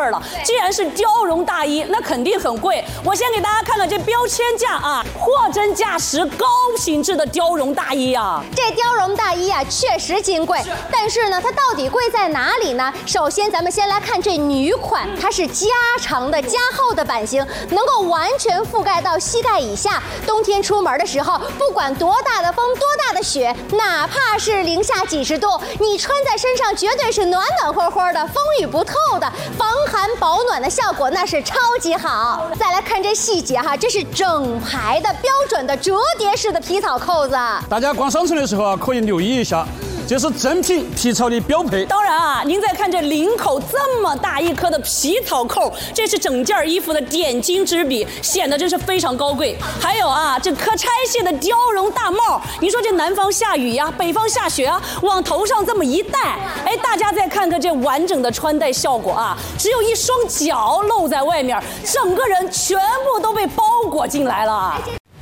儿了。既然是貂绒大衣，那肯定很贵。我先给大家看看这标签价啊，货真价实、高品质的貂绒大衣啊。 这貂绒大衣啊，确实金贵，但是呢，它到底贵在哪里呢？首先，咱们先来看这女款，它是加长的、加厚的版型，能够完全覆盖到膝盖以下。冬天出门的时候，不管多大的风、多大的雪，哪怕是零下几十度，你穿在身上绝对是暖暖和和的，风雨不透的，防寒保暖的效果那是超级好。再来看这细节哈，这是整排的标准的折叠式的皮草扣子。 大家逛商城的时候啊，可以留意一下。这是正品皮草的标配。 当然啊，您再看这领口这么大一颗的皮草扣，这是整件衣服的点睛之笔，显得真是非常高贵。还有啊，这可拆卸的貂绒大帽，你说这南方下雨呀，北方下雪啊，往头上这么一戴，哎，大家再看看这完整的穿戴效果啊，只有一双脚露在外面，整个人全部都被包裹进来了。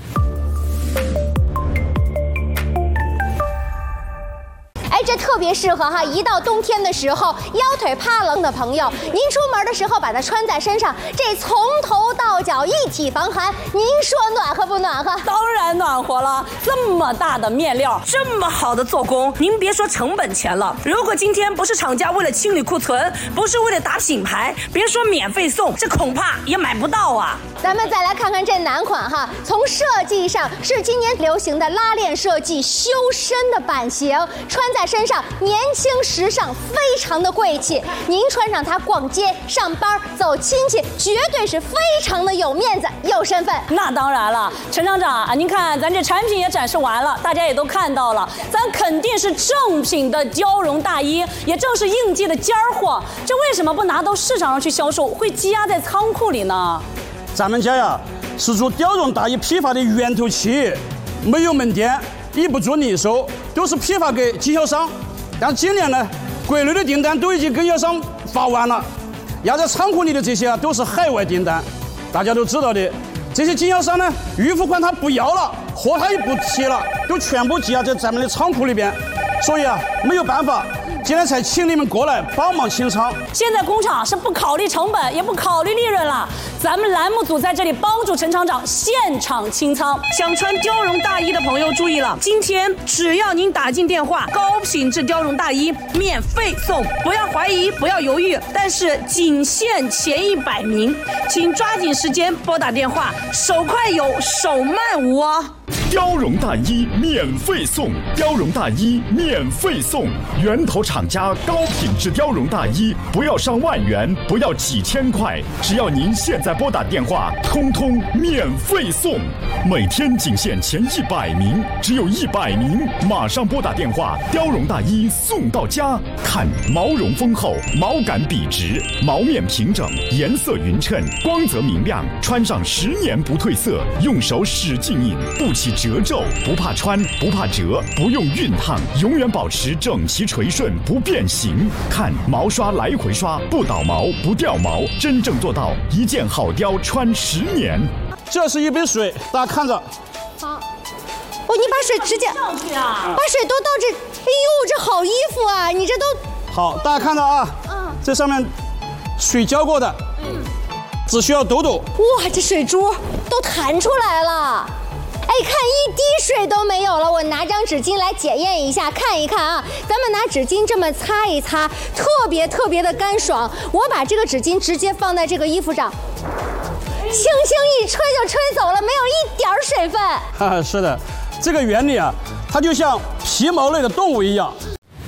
哎，这特别适合哈，一到冬天的时候，腰腿怕冷的朋友，您出门的时候把它穿在身上，这从头到脚一体防寒，您说暖和不暖和？ 当然暖和了，这么大的面料，这么好的做工，您别说成本钱了，如果今天不是厂家为了清理库存，不是为了打品牌，别说免费送，这恐怕也买不到啊。 咱们再来看看这男款哈，从设计上是今年流行的拉链设计，修身的版型，穿在身上年轻时尚，非常的贵气。您穿上它逛街、上班、走亲戚，绝对是非常的有面子、有身份。 那当然了，陈厂长啊，您看咱这产品也展示完了，大家也都看到了，咱肯定是正品的貂绒大衣，也正是应季的尖儿货。这为什么不拿到市场上去销售，会积压在仓库里呢？ 咱们家呀是做貂绒大衣批发的源头企业，没有门店，也不做零售，都是批发给经销商。但今年呢，国内的订单都已经跟经销商发完了，压在仓库里的这些啊都是海外订单。大家都知道的，这些经销商呢，预付款他不要了，货他也不提了，都全部积压在咱们的仓库里边。所以啊，没有办法。今天才请你们过来帮忙清仓。 现在工厂是不考虑成本，也不考虑利润了。咱们栏目组在这里帮助陈厂长现场清仓。想穿貂绒大衣的朋友注意了，今天只要您打进电话，高品质貂绒大衣免费送，不要怀疑，不要犹豫。但是仅限前100名，请抓紧时间拨打电话，手快有，手慢无哦。 貂绒大衣免费送，貂绒大衣免费送，源头厂家高品质貂绒大衣，不要上万元，不要几千块，只要您现在拨打电话，通通免费送。每天仅限前100名，只有100名，马上拨打电话，貂绒大衣送到家。看毛绒丰厚，毛感笔直，毛面平整，颜色匀称，光泽明亮，穿上10年不褪色，用手使劲印，不起褶皱，不怕穿，不怕折，不用熨烫，永远保持整齐垂顺，不变形。看毛刷来回刷，不倒毛，不掉毛，真正做到一件好貂穿10年。 这是一杯水，大家看着。 好，哦，你把水直接上去啊！ 把水都到这，哎呦，这好衣服啊！你这都好，大家看到啊，这上面水浇过的，只需要抖抖。 哇，这水珠都弹出来了。哎，看一滴水都没有了。我拿张纸巾来检验一下，看一看啊。咱们拿纸巾这么擦一擦，特别的干爽。我把这个纸巾直接放在这个衣服上，轻轻一吹就吹走了，没有一点水分。 哈哈，是的，这个原理啊，它就像皮毛类的动物一样。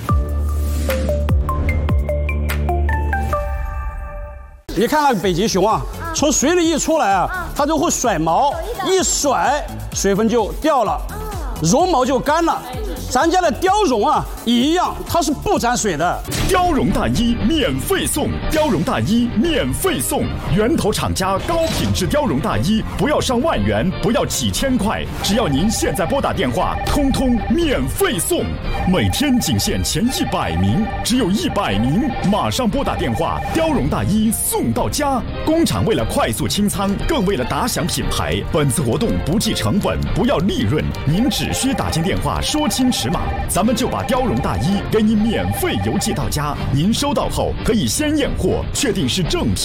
你看看北极熊啊，从水里一出来啊，它就会甩毛，一甩水分就掉了，绒毛就干了。咱家的貂绒啊也一样，它是不沾水的。 貂绒大衣免费送，貂绒大衣免费送，源头厂家高品质貂绒大衣，不要上万元，不要几千块，只要您现在拨打电话，通通免费送。每天仅限前100名，只有100名，马上拨打电话，貂绒大衣送到家。工厂为了快速清仓，更为了打响品牌，本次活动不计成本，不要利润，您只需打进电话说清尺码，咱们就把貂绒大衣给你免费邮寄到家。您收到后可以先验货，确定是正品。